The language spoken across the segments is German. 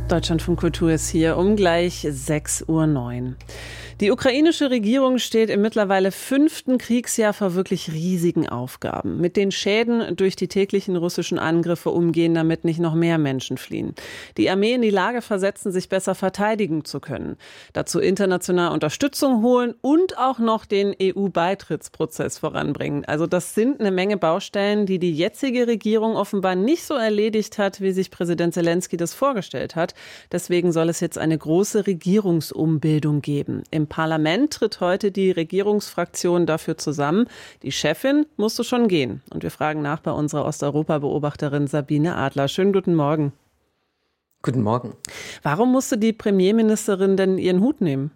Deutschlandfunk Kultur ist hier um gleich 6:09 Uhr. Die ukrainische Regierung steht im mittlerweile 5. Kriegsjahr vor wirklich riesigen Aufgaben. Mit den Schäden durch die täglichen russischen Angriffe umgehen, damit nicht noch mehr Menschen fliehen. Die Armee in die Lage versetzen, sich besser verteidigen zu können. Dazu international Unterstützung holen und auch noch den EU-Beitrittsprozess voranbringen. Also das sind eine Menge Baustellen, die die jetzige Regierung offenbar nicht so erledigt hat, wie sich Präsident Selenskyj das vorgestellt hat. Deswegen soll es jetzt eine große Regierungsumbildung geben. Im Parlament tritt heute die Regierungsfraktion dafür zusammen. Die Chefin musste schon gehen. Und wir fragen nach bei unserer Osteuropa-Beobachterin Sabine Adler. Schönen guten Morgen. Guten Morgen. Warum musste die Premierministerin denn ihren Hut nehmen?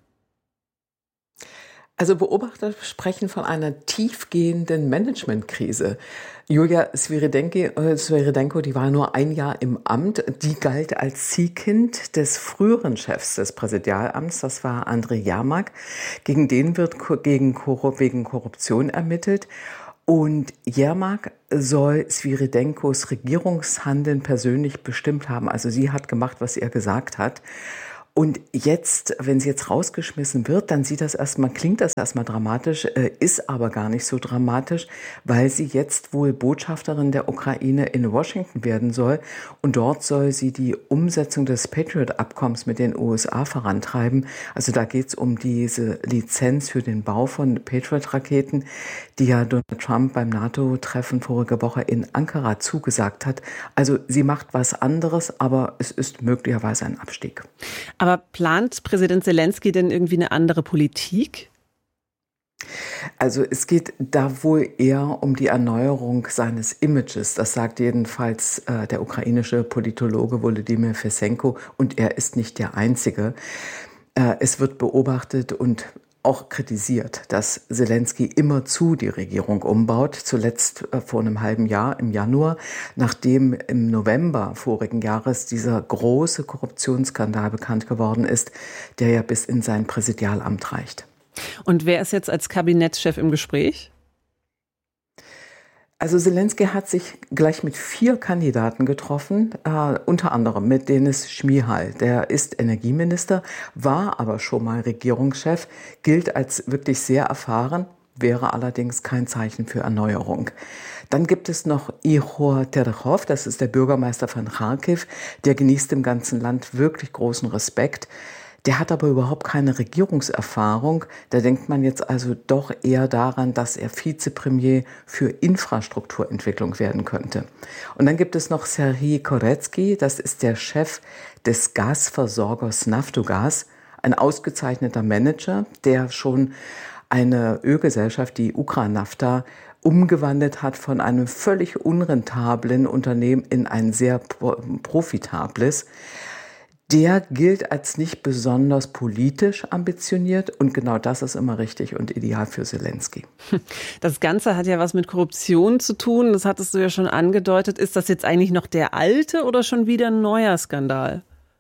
Also Beobachter sprechen von einer tiefgehenden Managementkrise. Julia Sviridенko, die war nur ein Jahr im Amt. Die galt als Ziehkind des früheren Chefs des Präsidialamts, das war Andrej Jermak. Gegen den wird wegen Korruption ermittelt. Und Jermak soll Sviridenkos Regierungshandeln persönlich bestimmt haben. Also sie hat gemacht, was er gesagt hat. Und jetzt, wenn sie jetzt rausgeschmissen wird, dann klingt das erstmal dramatisch, ist aber gar nicht so dramatisch, weil sie jetzt wohl Botschafterin der Ukraine in Washington werden soll. Und dort soll sie die Umsetzung des Patriot-Abkommens mit den USA vorantreiben. Also da geht es um diese Lizenz für den Bau von Patriot-Raketen, die ja Donald Trump beim NATO-Treffen vorige Woche in Ankara zugesagt hat. Also sie macht was anderes, aber es ist möglicherweise ein Abstieg. Aber plant Präsident Selenskyj denn irgendwie eine andere Politik? Also es geht da wohl eher um die Erneuerung seines Images. Das sagt jedenfalls der ukrainische Politologe Volodymyr Fesenko und er ist nicht der Einzige. Es wird beobachtet und auch kritisiert, dass Selenskyj immerzu die Regierung umbaut. Zuletzt vor einem halben Jahr, im Januar, nachdem im November vorigen Jahres dieser große Korruptionsskandal bekannt geworden ist, der ja bis in sein Präsidialamt reicht. Und wer ist jetzt als Kabinettschef im Gespräch? Also Selenskyj hat sich gleich mit 4 Kandidaten getroffen, unter anderem mit Denis Šmyhal. Der ist Energieminister, war aber schon mal Regierungschef, gilt als wirklich sehr erfahren, wäre allerdings kein Zeichen für Erneuerung. Dann gibt es noch Ihor Terechov, das ist der Bürgermeister von Charkiw, der genießt im ganzen Land wirklich großen Respekt. Der hat aber überhaupt keine Regierungserfahrung. Da denkt man jetzt also doch eher daran, dass er Vizepremier für Infrastrukturentwicklung werden könnte. Und dann gibt es noch Serhij Koretsky, das ist der Chef des Gasversorgers Naftogaz, ein ausgezeichneter Manager, der schon eine Ölgesellschaft, die Ukranafta, umgewandelt hat von einem völlig unrentablen Unternehmen in ein sehr profitables. Der gilt als nicht besonders politisch ambitioniert und genau das ist immer richtig und ideal für Selenskyj. Das Ganze hat ja was mit Korruption zu tun, das hattest du ja schon angedeutet. Ist das jetzt eigentlich noch der alte oder schon wieder ein neuer Skandal?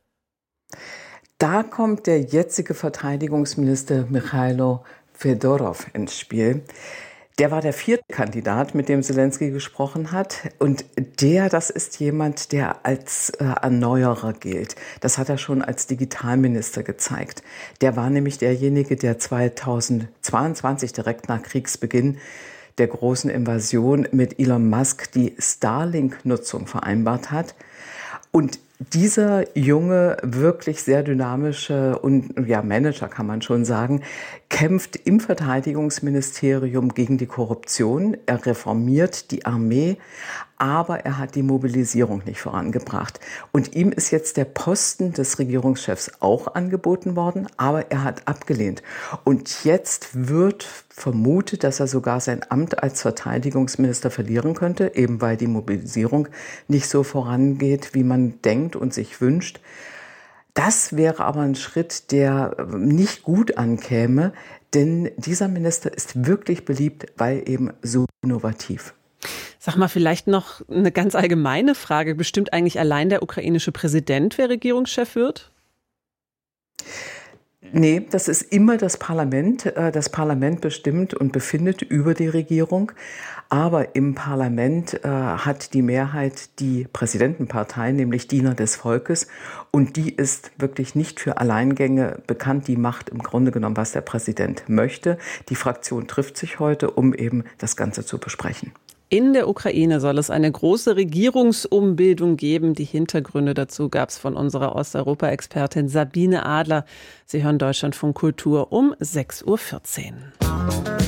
Da kommt der jetzige Verteidigungsminister Michailo Fedorov ins Spiel. Der war der 4. Kandidat, mit dem Selenskyj gesprochen hat. Und das ist jemand, der als Erneuerer gilt. Das hat er schon als Digitalminister gezeigt. Der war nämlich derjenige, der 2022, direkt nach Kriegsbeginn der großen Invasion, mit Elon Musk die Starlink-Nutzung vereinbart hat. Und dieser junge, wirklich sehr dynamische Manager, kann man schon sagen, kämpft im Verteidigungsministerium gegen die Korruption. Er reformiert die Armee, aber er hat die Mobilisierung nicht vorangebracht. Und ihm ist jetzt der Posten des Regierungschefs auch angeboten worden, aber er hat abgelehnt. Und jetzt wird vermutet, dass er sogar sein Amt als Verteidigungsminister verlieren könnte, eben weil die Mobilisierung nicht so vorangeht, wie man denkt und sich wünscht. Das wäre aber ein Schritt, der nicht gut ankäme, denn dieser Minister ist wirklich beliebt, weil eben so innovativ. Sag mal, vielleicht noch eine ganz allgemeine Frage. Bestimmt eigentlich allein der ukrainische Präsident, wer Regierungschef wird? Nee, das ist immer das Parlament. Das Parlament bestimmt und befindet über die Regierung. Aber im Parlament hat die Mehrheit die Präsidentenpartei, nämlich Diener des Volkes. Und die ist wirklich nicht für Alleingänge bekannt. Die macht im Grunde genommen, was der Präsident möchte. Die Fraktion trifft sich heute, um eben das Ganze zu besprechen. In der Ukraine soll es eine große Regierungsumbildung geben. Die Hintergründe dazu gab es von unserer Osteuropa-Expertin Sabine Adler. Sie hören Deutschlandfunk Kultur um 6:14 Uhr.